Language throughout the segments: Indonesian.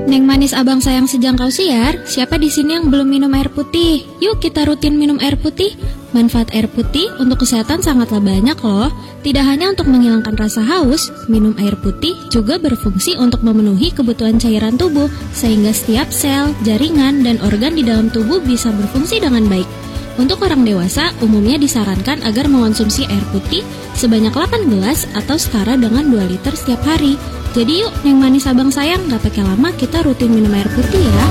Neng manis abang sayang sejangkau siar, siapa di sini yang belum minum air putih? Yuk kita rutin minum air putih. Manfaat air putih untuk kesehatan sangatlah banyak loh. Tidak hanya untuk menghilangkan rasa haus, minum air putih juga berfungsi untuk memenuhi kebutuhan cairan tubuh, sehingga setiap sel, jaringan, dan organ di dalam tubuh bisa berfungsi dengan baik. Untuk orang dewasa, umumnya disarankan agar mengonsumsi air putih sebanyak 8 gelas atau setara dengan 2 liter setiap hari. Jadi yuk, Neng manis abang sayang, gak pakai lama kita rutin minum air putih ya.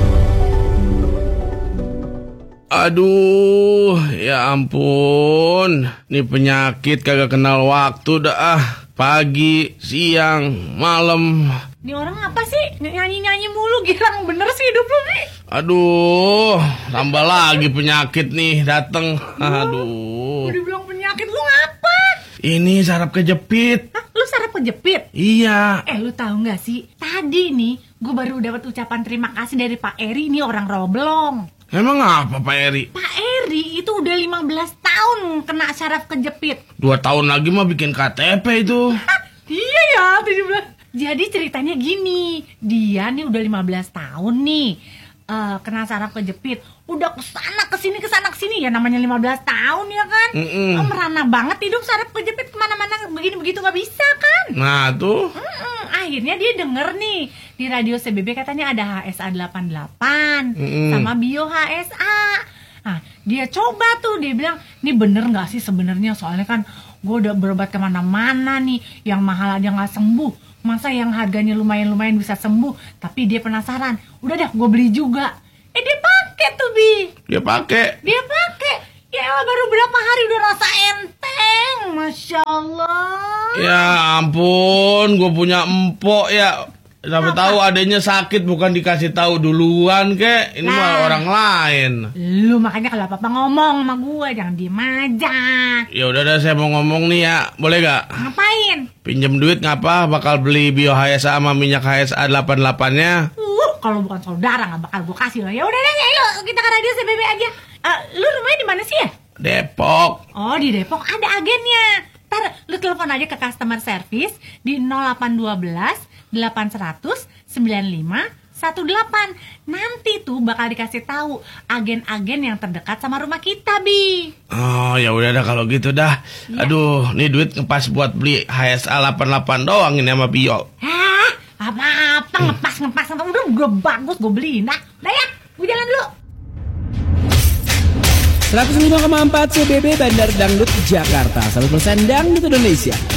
Aduh, ya ampun. Nih penyakit kagak kenal waktu dah. Pagi, siang, malam. Ini orang apa sih? Nyanyi-nyanyi mulu, girang bener sih hidup lu nih. Aduh, tambah lagi penyakit nih dateng. Aduh. Udah bilang penyakit, lu ngapa? Ini saraf kejepit. Hah, lu saraf kejepit? Iya. Lu tahu nggak sih? Tadi nih, gue baru dapat ucapan terima kasih dari Pak Eri, ini orang Roblong. Emang apa Pak Eri? Pak Eri itu udah 15 tahun kena saraf kejepit. 2 tahun lagi mah bikin KTP itu. Iya ya, 17. Jadi ceritanya gini, dia nih udah 15 tahun nih kena saraf kejepit. Udah kesana kesini ya, namanya 15 tahun ya kan. Merana banget hidup saraf kejepit, kemana-mana begini-begitu gak bisa kan. Nah tuh. Akhirnya dia denger nih di radio CBB katanya ada HSA 88 sama Bio HSA. Nah dia coba tuh, dia bilang ini bener gak sih sebenarnya, soalnya kan gue udah berobat kemana-mana nih, yang mahal aja gak sembuh, masa yang harganya lumayan bisa sembuh. Tapi dia penasaran, udah dah gue beli juga. Dia pakai tuh Bi. Dia pakai. Ya baru berapa hari udah rasa enteng, Masya Allah. Ya ampun, gue punya empok ya. Sampai tahu adanya sakit bukan dikasih tahu duluan kek. Ini mah orang lain. Lu makanya kalau apa-apa ngomong sama gue, jangan diem aja. Ya udah dah, saya mau ngomong nih ya. Boleh gak? Ngapain? Pinjem duit ngapa? Bakal beli Bio HSA sama minyak HSA 88-nya. Kalau bukan saudara gak bakal gue kasih lah. Ya udah deh, ayo kita ke radio CBB aja. Lu rumahnya di mana sih ya? Depok. Oh di Depok ada agennya. Ntar lu telepon aja ke customer service di 0812 800 9518. Nanti tuh bakal dikasih tahu agen-agen yang terdekat sama rumah kita, Bi. Oh ya udah dah kalau gitu dah. Ya. Aduh, nih duit ngepas buat beli HSA 88 doang ini sama Bio. Apa-apa ngepas. Udah gue bagus, gue beliin. Nah ya, gue jalan dulu. 105,4 CBB Bandar Dangdut Jakarta, 100% Dangdut Indonesia.